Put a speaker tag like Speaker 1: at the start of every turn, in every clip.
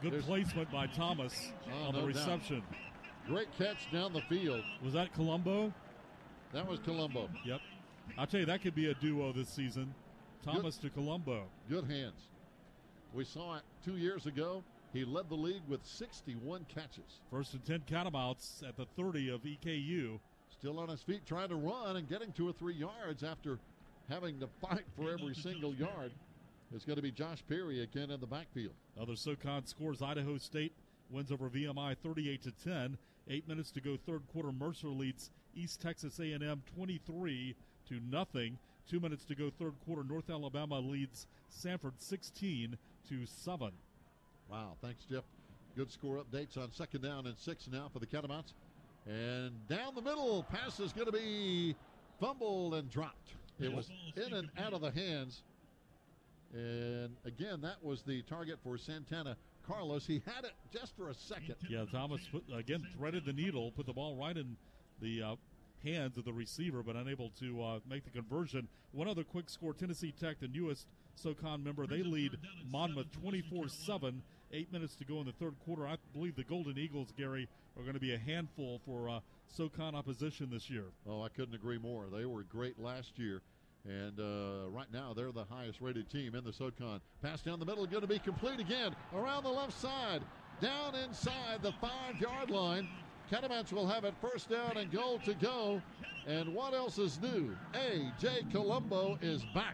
Speaker 1: Good placement by Thomas on the reception.
Speaker 2: Great catch down the field.
Speaker 1: Was that Colombo?
Speaker 2: That was Colombo.
Speaker 1: Yep. I'll tell you, that could be a duo this season. Thomas to Colombo.
Speaker 2: Good hands. We saw it 2 years ago. He led the league with 61 catches.
Speaker 1: 1st and 10 Catamounts at the 30 of EKU.
Speaker 2: Still on his feet trying to run and getting 2 or 3 yards after having to fight for every single yard. It's going to be Josh Perry again in the backfield.
Speaker 1: Other SoCon scores. Idaho State wins over VMI 38-10. 8 minutes to go, third quarter. Mercer leads East Texas A&M 23-0. 2 minutes to go, third quarter. North Alabama leads Sanford 16-7.
Speaker 2: Wow, thanks, Jeff. Good score updates on 2nd down and 6 now for the Catamounts. And down the middle, pass is going to be fumbled and dropped. It was in and out of the hands. And again, that was the target for Santana Carlos. He had it just for a second.
Speaker 1: Yeah, Thomas threaded the needle, put the ball right in the hands of the receiver, but unable to make the conversion. One other quick score: Tennessee Tech, the newest SoCon member, they lead Monmouth 24-7. 8 minutes to go in the third quarter. I believe the Golden Eagles, Gary, are going to be a handful for SoCon opposition this year.
Speaker 2: Oh, I couldn't agree more. They were great last year. And right now, they're the highest-rated team in the SoCon. Pass down the middle, going to be complete again. Around the left side, down inside the 5-yard line. Catamounts will have it 1st down and goal to go. And what else is new? A.J. Colombo is back.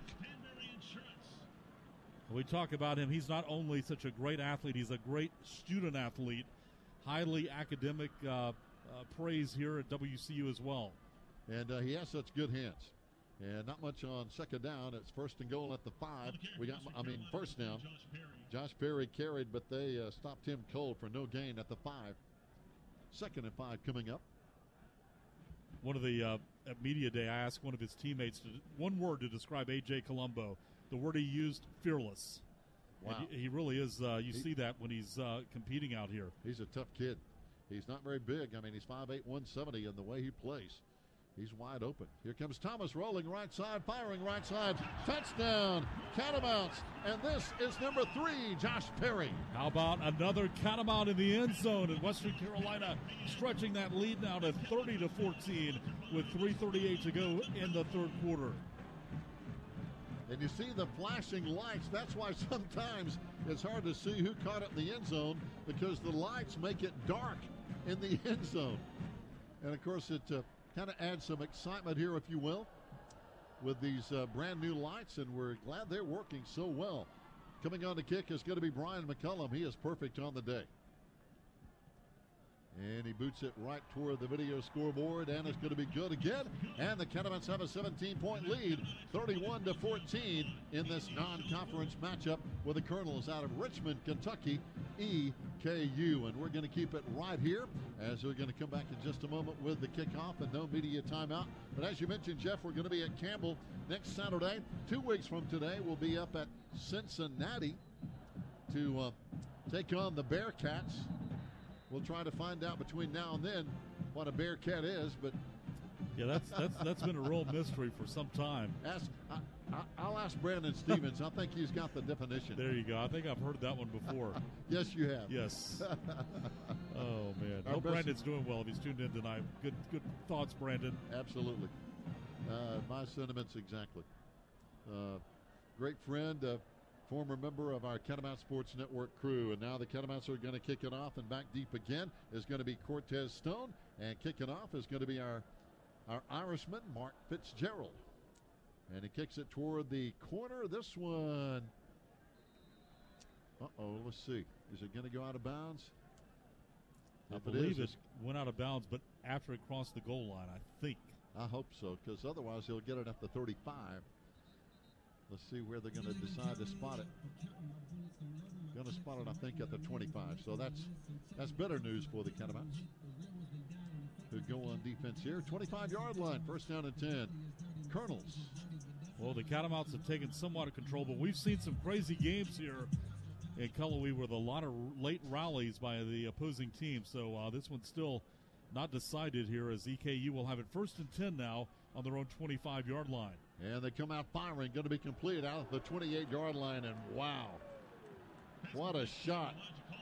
Speaker 1: We talk about him. He's not only such a great athlete, he's a great student athlete. Highly academic praise here at WCU as well.
Speaker 2: And he has such good hands. And not much on 2nd down. It's 1st and goal at the 5. First down. Josh Perry carried, but they stopped him cold for no gain at the 5. 2nd and 5 coming up.
Speaker 1: One of the at media day, I asked one of his teammates one word to describe A.J. Colombo. The word he used: fearless.
Speaker 2: Wow.
Speaker 1: And he really is. You see that when he's competing out here.
Speaker 2: He's a tough kid. He's not very big. He's 5'8", 170, and the way he plays, he's wide open. Here comes Thomas rolling right side, firing right side. Touchdown, Catamounts. And this is number 3, Josh Perry.
Speaker 1: How about another Catamount in the end zone, and Western Carolina stretching that lead now to 30-14 with 3:38 to go in the third quarter.
Speaker 2: And you see the flashing lights. That's why sometimes it's hard to see who caught it in the end zone, because the lights make it dark in the end zone. And, of course, it kind of adds some excitement here, if you will, with these brand new lights, and we're glad they're working so well. Coming on to kick is going to be Brian McCullum. He is perfect on the day. And he boots it right toward the video scoreboard, and it's going to be good again. And the Catamounts have a 17-point lead, 31-14 in this non-conference matchup with the Colonels out of Richmond, Kentucky, EKU. And we're going to keep it right here as we're going to come back in just a moment with the kickoff and no media timeout. But as you mentioned, Jeff, we're going to be at Campbell next Saturday. 2 weeks from today, we'll be up at Cincinnati to take on the Bearcats. We'll try to find out between now and then what a Bearcat is, but
Speaker 1: yeah, that's been a real mystery for some time.
Speaker 2: I'll ask Brandon Stevens. I think he's got the definition.
Speaker 1: There you go. I think I've heard that one before.
Speaker 2: Yes, you have.
Speaker 1: Yes. Oh man, hope Brandon's doing well if he's tuned in tonight. Good thoughts, Brandon.
Speaker 2: Absolutely. My sentiments exactly. Great friend. Former member of our Catamount Sports Network crew. And now the Catamounts are going to kick it off, and back deep again is going to be Cortez Stone. And kicking off is going to be our Irishman, Mark Fitzgerald. And he kicks it toward the corner. This one, let's see. Is it going to go out of bounds?
Speaker 1: I believe it went out of bounds, but after it crossed the goal line, I think.
Speaker 2: I hope so, because otherwise he'll get it at the 35. Let's see where they're going to decide to spot it. Going to spot it, I think, at the 25. So that's better news for the Catamounts, who go on defense here. 25-yard line, 1st down and 10. Colonels.
Speaker 1: Well, the Catamounts have taken somewhat of control, but we've seen some crazy games here in Cullowhee with a lot of late rallies by the opposing team. So this one's still not decided here, as EKU will have it 1st and 10 now on their own 25-yard line.
Speaker 2: And they come out firing, going to be completed out at the 28-yard line, and wow, what a shot.